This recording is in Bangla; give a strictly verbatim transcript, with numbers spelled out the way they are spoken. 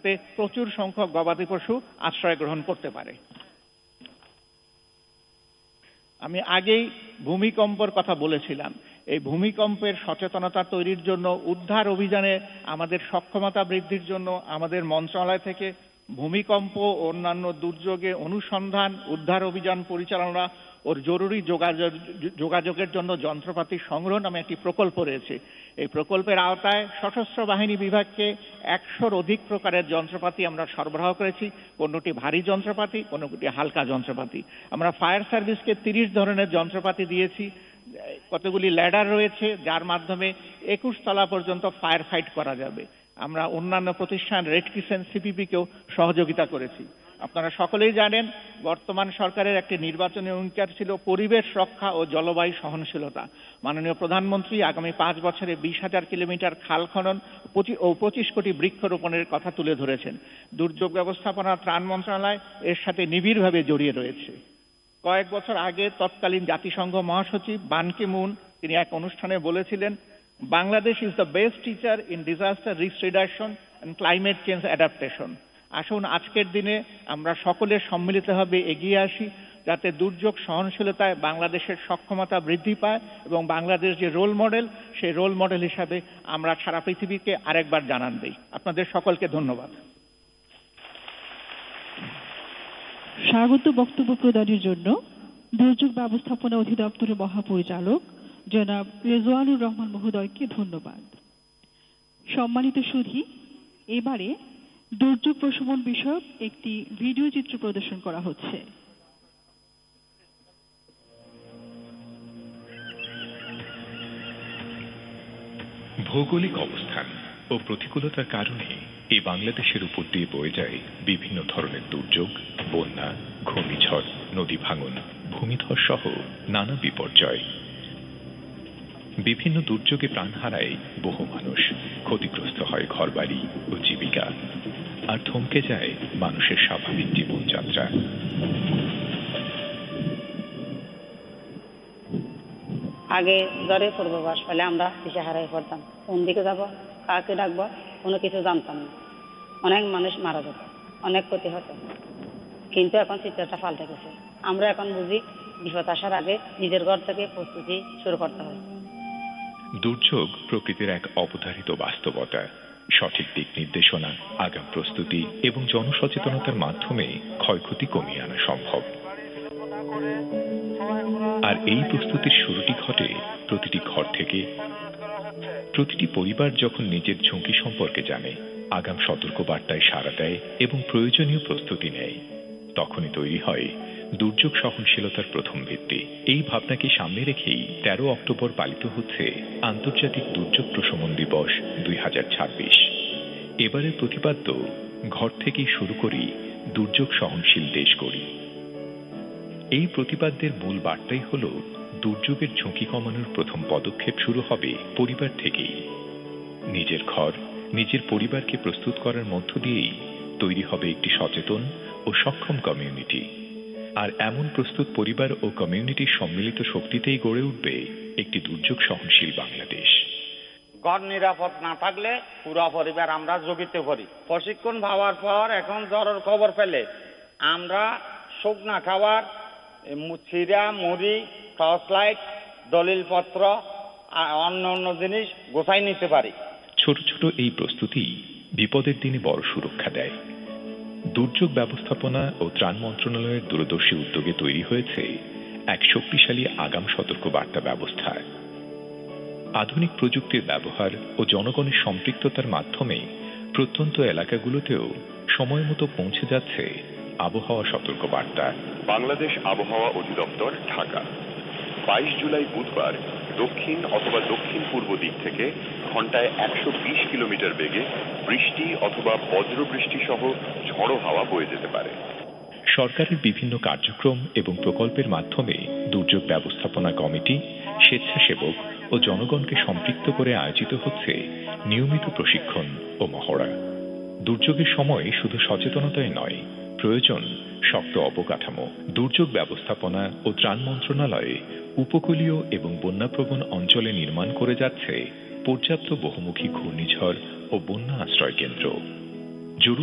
যাতে প্রচুর সংখ্যক গবাদি পশু আশ্রয় গ্রহণ করতে পারে। আমি আগেই ভূমিকম্পের কথা বলেছিলাম। এই ভূমিকম্পের সচেতনতা তৈরির জন্য, উদ্ধার অভিযানে আমাদের সক্ষমতা বৃদ্ধির জন্য আমাদের মন্ত্রণালয় থেকে ভূমিকম্প ও অন্যান্য দুর্যোগে অনুসন্ধান, উদ্ধার অভিযান পরিচালনা ও জরুরি যোগাযোগ যোগাযোগের জন্য যন্ত্রপাতি সংগ্রহ নামে একটি প্রকল্প রয়েছে। এই প্রকল্পের আওতায় সশস্ত্র বাহিনী বিভাগকে একশোর অধিক প্রকারের যন্ত্রপাতি আমরা সরবরাহ করেছি। কোনোটি ভারী যন্ত্রপাতি, কোনোটি হালকা যন্ত্রপাতি। আমরা ফায়ার সার্ভিসকে তিরিশ ধরনের যন্ত্রপাতি দিয়েছি। কতগুলি ল্যাডার রয়েছে যার মাধ্যমে একুশ তলা পর্যন্ত ফায়ার ফাইট করা যাবে। আমরা অন্যান্য প্রতিষ্ঠান রেড ক্রিসেন্ট সিপিপিকেও সহযোগিতা করেছি। আপনারা সকলেই জানেন, বর্তমান সরকারের একটি নির্বাচনী অঙ্গীকার ছিল পরিবেশ রক্ষা ও জলবায়ু সহনশীলতা। মাননীয় প্রধানমন্ত্রী আগামী পাঁচ বছরে বিশ হাজার কিলোমিটার খাল খনন ও পঁচিশ কোটি বৃক্ষরোপণের কথা তুলে ধরেছেন। দুর্যোগ ব্যবস্থাপনা ত্রাণ মন্ত্রণালয় এর সাথে নিবিড়ভাবে জড়িয়ে রয়েছে। কয়েক বছর আগে তৎকালীন জাতিসংঘ মহাসচিব বান কি মুন তিনি এক অনুষ্ঠানে বলেছিলেন, Bangladesh is the best teacher in disaster risk reduction and climate change adaptation. আসুন আজকের দিনে আমরা সকলে সম্মিলিতভাবে এগিয়ে আসি, যাতে দুর্যোগ সহনশীলতায় বাংলাদেশের সক্ষমতা বৃদ্ধি পায় এবং বাংলাদেশ যে রোল মডেল, সেই রোল মডেল হিসাবে আমরা সারা পৃথিবীকে আরেকবার জানান দিই। আপনাদের সকলকে ধন্যবাদ। স্বাগত বক্তব্য প্রদানের জন্য দুর্যোগ ব্যবস্থাপনা অধিদপ্তরের মহাপরিচালক জনাব রেজওয়ানুর রহমান মহোদয়কে ধন্যবাদ। সম্মানিত সুধী, এবারে দুর্যোগ প্রশমন বিষয়ক একটি ভিডিও চিত্র প্রদর্শন করা হচ্ছে। ভৌগোলিক অবস্থান ও প্রতিকূলতার কারণে এই বাংলাদেশের উপর দিয়ে বয়ে যায় বিভিন্ন ধরনের দুর্যোগ, বন্যা, ঘূর্ণিঝড়, নদী ভাঙন, ভূমিধস সহ নানা বিপর্যয়। বিভিন্ন দুর্যোগে প্রাণ হারায় বহু মানুষ, ক্ষতিগ্রস্ত হয় ঘরবাড়ি ও জীবিকা, আর থমকে যায় মানুষের স্বাভাবিক জীবনযাত্রা। আগে জ্বরে পূর্বাভাস পেলে আমরা দিশেহারায় পড়তাম, কোন দিকে যাব, কাকে ডাকবো, কোনো কিছু জানতাম না। অনেক মানুষ মারা যেত, অনেক ক্ষতি হতো। কিন্তু এখন চিত্রটা পাল্টে গেছে। আমরা এখন বুঝি বিপদ আসার আগে নিজের ঘর থেকে প্রস্তুতি শুরু করতে হয়। দুর্যোগ প্রকৃতির এক অবধারিত বাস্তবতা। সঠিক দিক নির্দেশনা, আগাম প্রস্তুতি এবং জনসচেতনতার মাধ্যমে ক্ষয়ক্ষতি কমিয়ে আনা সম্ভব। আর এই প্রস্তুতির শুরুটি ঘটে প্রতিটি ঘর থেকে। প্রতিটি পরিবার যখন নিজের ঝুঁকি সম্পর্কে জানে, আগাম সতর্ক বার্তায় সাড়া দেয় এবং প্রয়োজনীয় প্রস্তুতি নেয়, তখনই তৈরি হয় দুর্যোগ সহনশীলতার প্রথম ভিত্তি। এই ভাবনাকে সামনে রেখেই তেরো অক্টোবর পালিত হচ্ছে আন্তর্জাতিক দুর্যোগ প্রশমন দিবস দুই হাজার ছাব্বিশ। এবারের প্রতিপাদ্য ঘর থেকেই শুরু করি, দুর্যোগ সহনশীল দেশ গড়ি। এই প্রতিপাদ্যের মূল বার্তাই হল, দুর্যোগের ঝুঁকি কমানোর প্রথম পদক্ষেপ শুরু হবে পরিবার থেকেই। নিজের ঘর, নিজের পরিবারকে প্রস্তুত করার মধ্য দিয়েই তৈরি হবে একটি সচেতন ও সক্ষম কমিউনিটি। আর এমন প্রস্তুত পরিবার ও কমিউনিটির সম্মিলিত শক্তিতেই গড়ে উঠবে একটি দুর্যোগ সহনশীল বাংলাদেশ। ঘর নিরাপদ না থাকলে পুরো পরিবার আমরা ঝুঁকিতে পড়ি। প্রশিক্ষণ পাওয়ার পর এখন জ্বরের খবর পেলে আমরা শুকনা খাবার, চিরা, মুড়ি, টর্চ লাইট, দলিলপত্র আর অন্য অন্য জিনিস গোছাই নিতে পারি। ছোট ছোট এই প্রস্তুতি বিপদের দিনে বড় সুরক্ষা দেয়। দুর্যোগ ব্যবস্থাপনা ও ত্রাণ মন্ত্রণালয়ের দূরদর্শী উদ্যোগে তৈরি হয়েছে এক শক্তিশালী আগাম সতর্ক বার্তা ব্যবস্থা। আধুনিক প্রযুক্তির ব্যবহার ও জনগণের সম্পৃক্ততার মাধ্যমে প্রত্যন্ত এলাকাগুলোতেও সময় মতো পৌঁছে যাচ্ছে আবহাওয়া সতর্ক বার্তা। বাংলাদেশ আবহাওয়া অধিদপ্তর, ঢাকা। বাইশ জুলাই বুধবার দক্ষিণ অথবা দক্ষিণ পূর্ব দিক থেকে ঘন্টায় একশো বিশ কিলোমিটার বেগে বৃষ্টি অথবা বজ্রবৃষ্টি সহ ঝড়ো হাওয়া বয়ে যেতে পারে। সরকারের বিভিন্ন কার্যক্রম এবং প্রকল্পের মাধ্যমে দুর্যোগ ব্যবস্থাপনা কমিটি, স্বেচ্ছাসেবক ও জনগণকে সম্পৃক্ত করে আয়োজিত হচ্ছে নিয়মিত প্রশিক্ষণ ও মহড়া। দুর্যোগের সময় শুধু সচেতনতাই নয়, প্রয়োজন শক্ত অবকাঠামো। দুর্যোগ ব্যবস্থাপনা ও ত্রাণ মন্ত্রণালয়ে উপকূলীয় এবং বন্যাপ্রবণ অঞ্চলে নির্মাণ করে যাচ্ছে পর্যাপ্ত বহুমুখী ঘূর্ণিঝড় ও বন্যা আশ্রয় কেন্দ্র। জরুরি